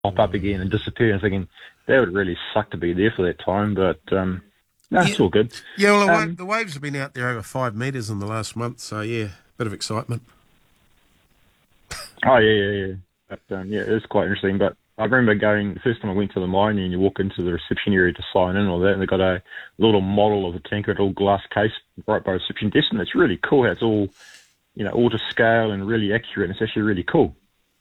pop up again and disappear. And thinking that would really suck to be there for that time, but no, it's all good. Yeah, well, the waves have been out there over 5 metres in the last month, so yeah, bit of excitement. Oh yeah. But yeah, it's quite interesting. But I remember going the first time I went to the mine, and you walk into the reception area to sign in and all that, and they've got a little model of a tanker, a little glass case right by reception desk, and it's really cool. It's all, all to scale and really accurate. And it's actually really cool.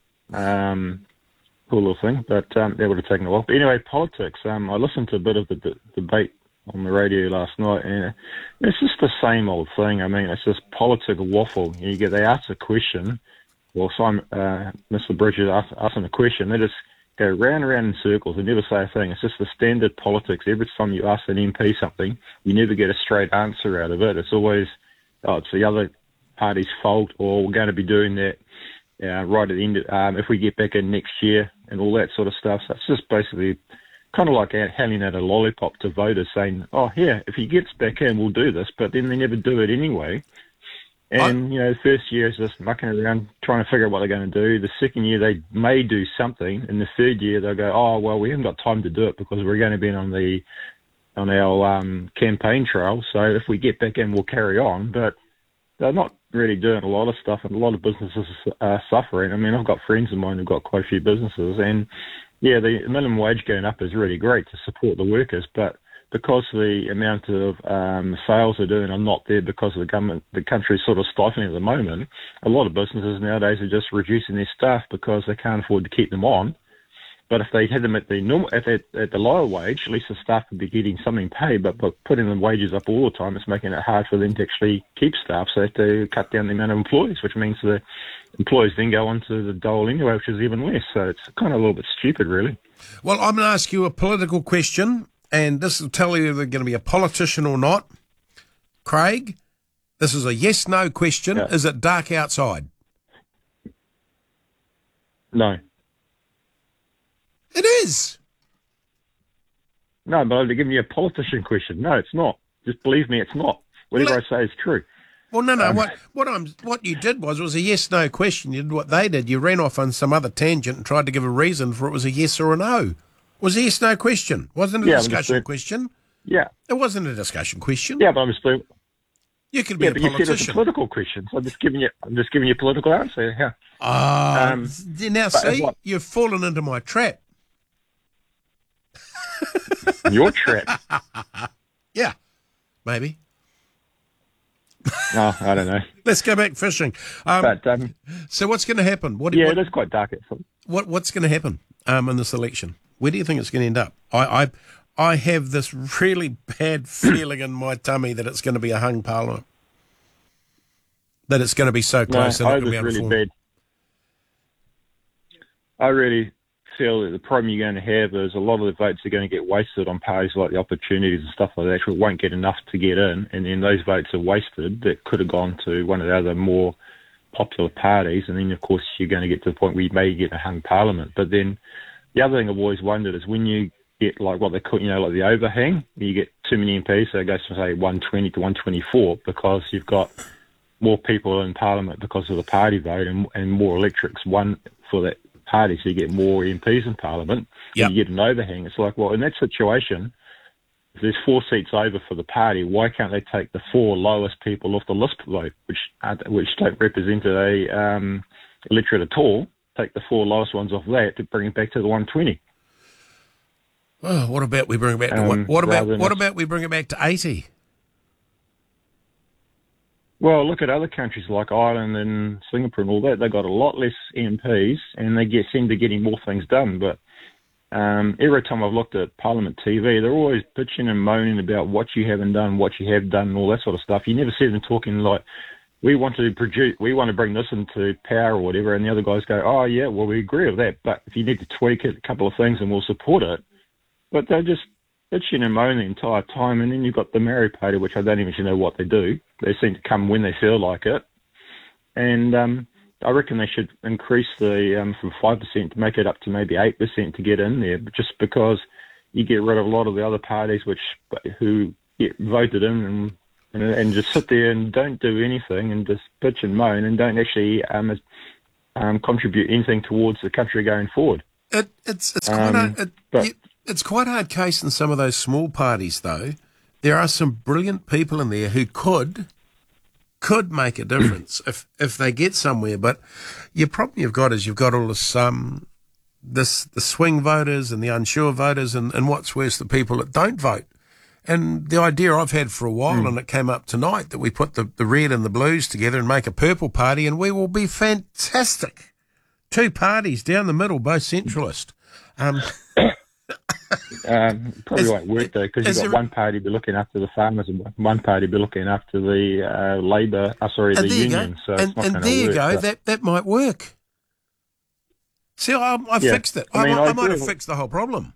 Cool little thing, but that would have taken a while. But anyway, politics. I listened to a bit of the debate on the radio last night, and it's just the same old thing. I mean, it's just political waffle. They ask a question. Well, Mr. Bridges asking a question. They just go round and round in circles. They never say a thing. It's just the standard politics. Every time you ask an MP something, you never get a straight answer out of it. It's always, it's the other party's fault, or we're going to be doing that right at the end, if we get back in next year, and all that sort of stuff. So it's just basically kind of like handing out a lollipop to voters saying, oh, yeah, if he gets back in, we'll do this, but then they never do it anyway. And, the first year is just mucking around, trying to figure out what they're going to do. The second year, they may do something. And the third year, they'll go, oh, well, we haven't got time to do it because we're going to be on our campaign trail. So if we get back in, we'll carry on. But they're not really doing a lot of stuff, and a lot of businesses are suffering. I mean, I've got friends of mine who've got quite a few businesses, and yeah, the minimum wage going up is really great to support the workers, but because the amount of sales they're doing are not there because of the country's sort of stifling at the moment, a lot of businesses nowadays are just reducing their staff because they can't afford to keep them on. But if they had them at the lower wage, at least the staff would be getting something paid. But by putting the wages up all the time, it's making it hard for them to actually keep staff. So they have to cut down the amount of employees, which means the employees then go onto the dole anyway, which is even less. So it's kind of a little bit stupid, really. Well, I'm going to ask you a political question, and this will tell you if they're going to be a politician or not. Craig, this is a yes-no question. Yeah. Is it dark outside? No. It is. No, but I'm giving you a politician question. No, it's not. Just believe me, it's not. Whatever I say is true. Well, no. What you did was a yes/no question. You did what they did. You ran off on some other tangent and tried to give a reason for it was a yes or a no. It was a yes/no question. Wasn't a discussion question. Yeah. It wasn't a discussion question. Yeah, but I'm just. You could be a politician. You said it's a political question. So I'm just giving you a political answer. Yeah. Now see, you've fallen into my trap. Your trap? Yeah, maybe. No, I don't know. Let's go back fishing. So what's going to happen? It is quite dark. What's going to happen in this election? Where do you think it's going to end up? I have this really bad feeling in my tummy that it's going to be a hung parliament. That it's going to be so close. I was really bad. I really feel that the problem you're going to have is a lot of the votes are going to get wasted on parties like the Opportunities and stuff like that, which won't get enough to get in, and then those votes are wasted that could have gone to one of the other more popular parties, and then of course you're going to get to the point where you may get a hung parliament. But then the other thing I've always wondered is when you get like what they call, like the overhang, you get too many MPs, so it goes from say 120 to 124 because you've got more people in parliament because of the party vote and more electorates won for that party, so you get more MPs in parliament. Yep. You get an overhang. It's like, well, in that situation, if there's 4 seats over for the party, why can't they take the 4 lowest people off the list vote, which don't represent a electorate at all? Take the 4 lowest ones off that to bring it back to the 120. Oh, what about we bring it back to what about we bring it back to 80? Well, look at other countries like Ireland and Singapore and all that. They've got a lot less MPs, and they seem to be getting more things done. But every time I've looked at Parliament TV, they're always bitching and moaning about what you haven't done, what you have done, and all that sort of stuff. You never see them talking like, we want to bring this into power or whatever, and the other guys go, oh, yeah, well, we agree with that, but if you need to tweak it, a couple of things, and we'll support it. But they're just bitching and moaning the entire time, and then you've got the Maori Party, which I don't even know what they do. They seem to come when they feel like it. And I reckon they should increase the from 5% to make it up to maybe 8% to get in there, just because you get rid of a lot of the other parties who get voted in and just sit there and don't do anything and just bitch and moan and don't actually contribute anything towards the country going forward. It's quite it's quite a hard case in some of those small parties, though. There are some brilliant people in there who could make a difference if they get somewhere. But your problem you've got is you've got all this the swing voters and the unsure voters and what's worse, the people that don't vote. And the idea I've had for a while, and it came up tonight, that we put the red and the blues together and make a purple party, and we will be fantastic. Two parties down the middle, both centralist. Probably won't work though, because you've got one party be looking after the farmers and one party be looking after the Labour. The union. So it's not going to work. And there you go. That might work. See, I fixed it. I might have fixed the whole problem.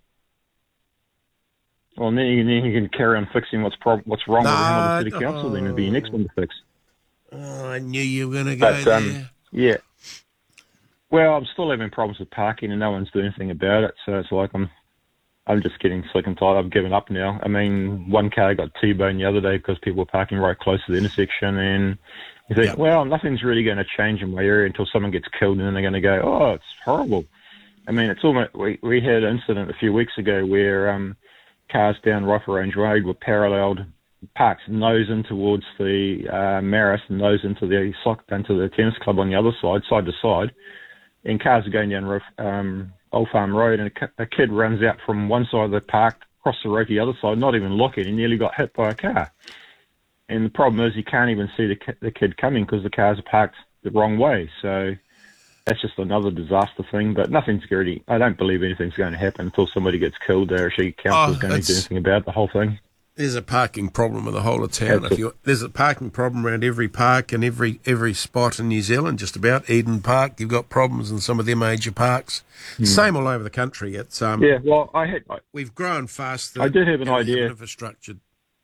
Well, then you can carry on fixing what's wrong with the city council. Then it'll be your next one to fix. Oh, I knew you were going to go there. Yeah. Well, I'm still having problems with parking, and no one's doing anything about it. So it's like I'm just getting sick and tired. I've given up now. I mean, one car got T-boned the other day because people were parking right close to the intersection, and you think, well, nothing's really going to change in my area until someone gets killed, and then they're going to go, oh, it's horrible. I mean, it's almost. We had an incident a few weeks ago where cars down Rifle Range Road were paralleled, parked nose in towards the Marist, nose into the tennis club on the other side to side, and cars are going down Old Farm Road, and a kid runs out from one side of the park, across the road to the other side, not even looking, and nearly got hit by a car. And the problem is you can't even see the kid coming because the cars are parked the wrong way. So that's just another disaster thing. But nothing's really. I don't believe anything's going to happen until somebody gets killed there. Actually, council's going to do anything about the whole thing. There's a parking problem in the whole of town. There's a parking problem around every park and every spot in New Zealand, just about. Eden Park, you've got problems in some of their major parks. Same all over the country. It's well, we've grown fast. I did have an idea. Infrastructure.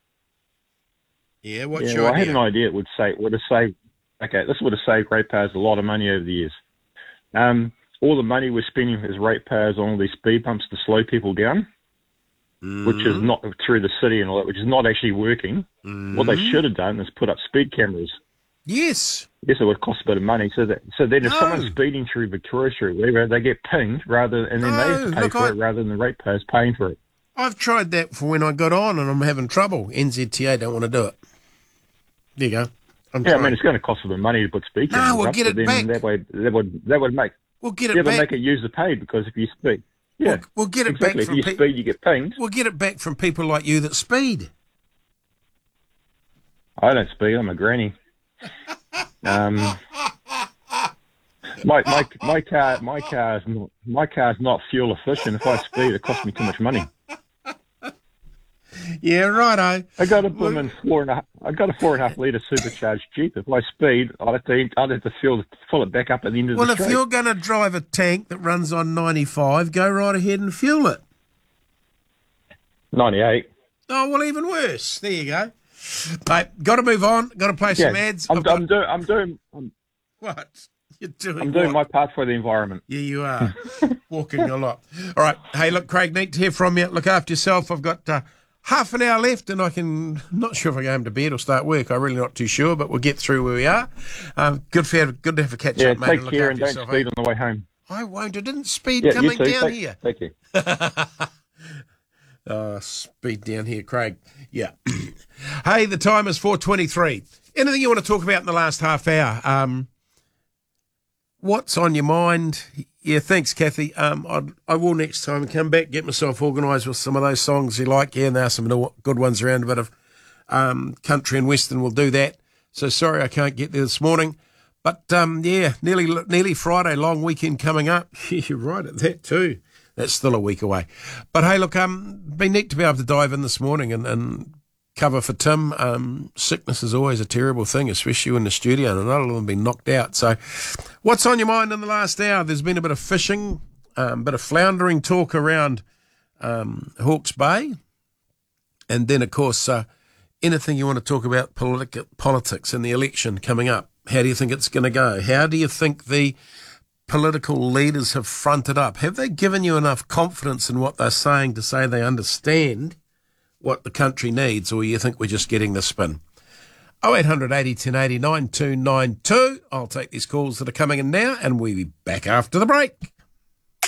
Yeah, what's your idea? I had an idea. This would have saved ratepayers a lot of money over the years. All the money we're spending as ratepayers on all these speed bumps to slow people down, which is not through the city and all that, which is not actually working. What they should have done is put up speed cameras. Yes. Yes, it would cost a bit of money. So then if someone's speeding through Victoria Street, whatever, they get pinged they have to pay for it rather than the ratepayers paying for it. I've tried that for when I got on, and I'm having trouble. NZTA don't want to do it. There you go. I mean, it's going to cost a bit of money to put speed cameras up. We'll get it back. That would make. We'll get it back. Make it user paid, because if you speed, we'll get it back from if you speed, you get pinged. We'll get it back from people like you that speed. I don't speed. I'm a granny. My car's not fuel efficient. If I speed, it costs me too much money. Yeah, righto. I got a 4.5 litre supercharged Jeep. If I speed, I'd have to fill it back up at the end of the street. Well, if you're going to drive a tank that runs on 95, go right ahead and fuel it. 98. Oh, well, even worse. There you go. Mate, got to move on. Got to play some ads. I'm doing. What? You're doing I'm doing my part for the environment. Yeah, you are. Walking a lot. All right. Hey, look, Craig, neat to hear from you. Look after yourself. I've got half an hour left, and not sure if I go home to bed or start work. I'm really not too sure, but we'll get through where we are. Good to have a catch up, mate. Take care and don't speed on the way home. I won't. I didn't speed coming down here. Thank you. Speed down here, Craig. Yeah. Hey, the time is 4:23. Anything you want to talk about in the last half hour? What's on your mind? Yeah, thanks, Kathy. I will next time come back, get myself organised with some of those songs you like. Yeah, and there are some good ones around, a bit of country and western. We'll do that. So sorry I can't get there this morning. But, nearly Friday, long weekend coming up. You're right at that too. That's still a week away. But, hey, look, been neat to be able to dive in this morning and cover for Tim. Sickness is always a terrible thing, especially in the studio, and a lot of them have been knocked out. So what's on your mind in the last hour? There's been a bit of fishing, a bit of floundering talk around Hawke's Bay, and then, of course, anything you want to talk about politics and the election coming up. How do you think it's going to go? How do you think the political leaders have fronted up? Have they given you enough confidence in what they're saying to say they understand what the country needs, or you think we're just getting the spin? 0800 80 1080 9292. I'll take these calls that are coming in now, and we'll be back after the break.